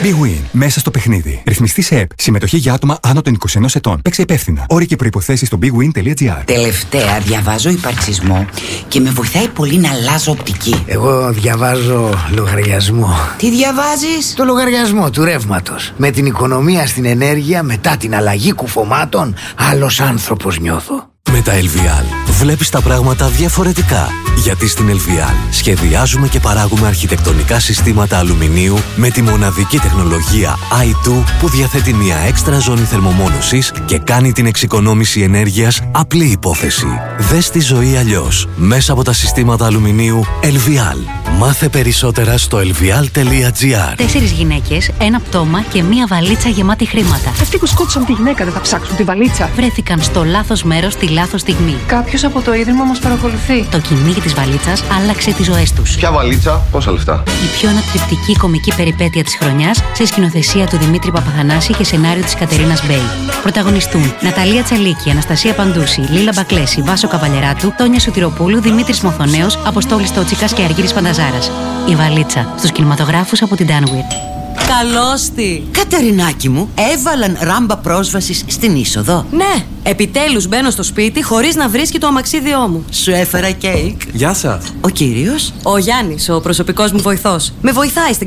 Big Win. Μέσα στο παιχνίδι. Ρυθμιστή σε ΕΠ. Συμμετοχή για άτομα άνω των 21 ετών. Παίξε υπεύθυνα. Όροι και προϋποθέσεις στο bigwin.gr. Τελευταία διαβάζω υπαρξισμό και με βοηθάει πολύ να αλλάζω οπτική. Εγώ διαβάζω λογαριασμό. Τι διαβάζεις? Το λογαριασμό του ρεύματος. Με την οικονομία στην ενέργεια μετά την αλλαγή κουφωμάτων, άλλος άνθρωπος νιώθω. Με τα LVL βλέπεις τα πράγματα διαφορετικά. Γιατί στην LVL σχεδιάζουμε και παράγουμε αρχιτεκτονικά συστήματα αλουμινίου με τη μοναδική τεχνολογία i2 που διαθέτει μια έξτρα ζώνη θερμομόνωσης και κάνει την εξοικονόμηση ενέργειας απλή υπόθεση. Δες τη ζωή αλλιώς μέσα από τα συστήματα αλουμινίου LVL. Μάθε περισσότερα στο lvl.gr. 4 γυναίκες, ένα πτώμα και μία βαλίτσα γεμάτη χρήματα. Αυτοί που σκότωσαν τη γυναίκα δεν θα ψάξουν τη βαλίτσα. Βρέθηκαν στο λάθος μέρος τη λάθος στιγμή. Κάποιος από το ίδρυμα μας παρακολουθεί. Το κυνήγι της βαλίτσας άλλαξε τις ζωές τους. Ποια βαλίτσα, πόσα λεφτά? Η πιο ανατρεπτική κομική περιπέτεια της χρονιάς σε σκηνοθεσία του Δημήτρη Παπαθανάση και σενάριο της Κατερίνας Μπέι. Πρωταγωνιστούν Ναταλία Τσαλίκη, Αναστασία Παντούση, Λίλα Μπακλέση, Βάσο Καβαλιαράτου, Τόνια Σωτηροπούλου, Δημήτρης Μοθονέος, Αποστόλης Τότσικας και Αργύρης Πανταζάρας. Η βαλίτσα στους κινηματογράφους από την Danwit. Καλώς τη! Κατερινάκη μου, έβαλαν ράμπα πρόσβασης στην είσοδο. Ναι, επιτέλους μπαίνω στο σπίτι χωρίς να βρίσκει το αμαξίδιό μου. Σου έφερα κέικ. Γεια σας. Ο κύριος? Ο Γιάννης, ο προσωπικός μου βοηθός. Με βοηθάει στην